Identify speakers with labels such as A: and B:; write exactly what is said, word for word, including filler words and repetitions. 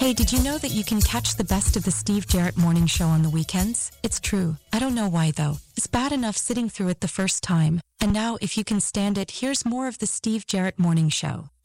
A: Hey, did you know that you can catch the best of the Steve Jarrett Morning Show on the weekends? It's true. I don't know why, though. It's bad enough sitting through it the first time. And now, if you can stand it, here's more of the Steve Jarrett Morning Show.